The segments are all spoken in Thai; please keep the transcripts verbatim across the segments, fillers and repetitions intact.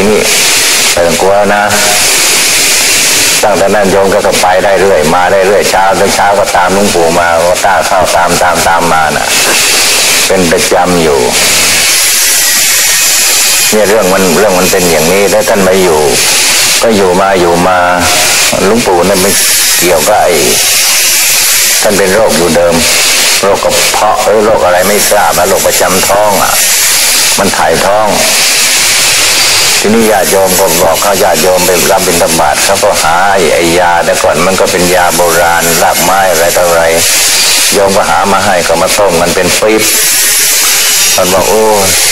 นี้ไม่ต้องกลัวนะตั้งแต่นั้นโยมก็ก็ไปได้เรื่อยมาได้เรื่อยเช้าจนเช้าก็ตามหลวงปู่มาก็ต้าเข้าตามตามตามมาน่ะเป็นประจำอยู่เนี่ยเรื่องมันเรื่องมันเป็นอย่างนี้แล้วท่านมาอยู่ก็อยู่มาอยู่มาหลวงปู่นั่นไม่เกี่ยวกับไอ้ท่านเป็นโรคอยู่เดิมโรคกระเพาะหรือโรคอะไรไม่ทราบนะโรคประจำท้องอ่ะมันถ่ายท้องทีนี้ญาติโยมก็บอกเขาญาติโยมไปรับบิณฑบาตเขาก็หาไอ้ยาแต่ก่อนมันก็เป็นยาโบราณรากไม้อะไรต่ออะไรโยมก็หามาให้ก็มาต้มมันเป็นปี๊บมันบอกโอ้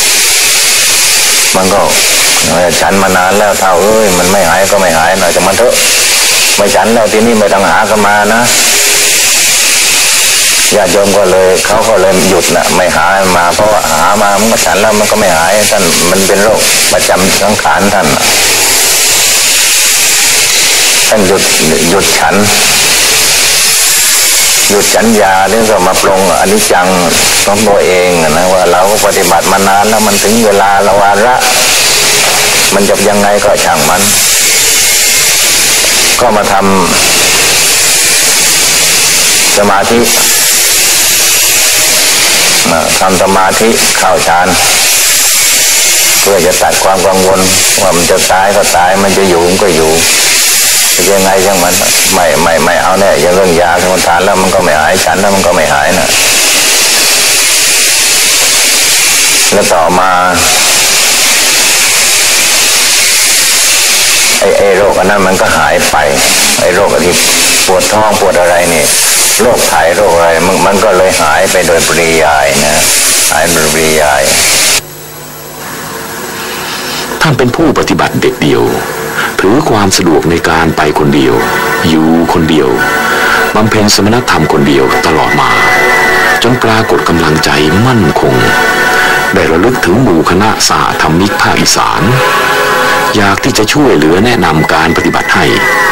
มันก็ฉันมานานแล้วเท่าเอ้ยมันไม่หายก็ไม่หายหน่อยจะมันเถอะไม่ฉันแล้วทีนี้ไม่ต้องหากันมานะญาติโยมก็เลยเขาก็เลยหยุดนะไม่หามาเพราะว่าหามามันก็ฉันแล้วมันก็ไม่หายท่านมันเป็นโรคประจำสังขารท่านท่านหยุดหยุดฉันหยุดฉันยาเรื่องก็มาปรงอนิจจังของตัวเองนะว่าเราก็ปฏิบัติมานานแล้วมันถึงเวลาละวาระมันจะยังไงก็ช่างมันก็มาทำสมาธิทำสมาธิเข้าฌานเพื่อจะตัดความกังวลว่ามันจะตายก็ตายมันจะอยู่ก็อยู่จะยังไงยังมันไม่ไม่ไม่เอาแน่อย่างเรื่องยาสมุนไพรแล้วมันก็ไม่หายฉันแล้วมันก็ไม่หายนะแล้วต่อมาไอ้ไอ้โรคอันนั้นมันก็หายไปไอ้โรคที่ปวดท้องปวดอะไรนี่โรคไตโรคอะไรมันมันก็เลยหายไปโดยปริยายนะหายโดยปริยายท่านเป็นผู้ปฏิบัติเด็ดเดี่ยวถือความสะดวกในการไปคนเดียวอยู่คนเดียวบำเพ็ญสมณธรรมคนเดียวตลอดมาจนปรากฏกำลังใจมั่นคงได้ระลึกถึงหมู่คณะสหธรรมิกภาคอีสานอยากที่จะช่วยเหลือแนะนำการปฏิบัติให้